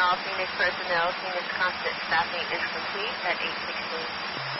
all Phoenix personnel. Phoenix constant staffing is complete at 8:16.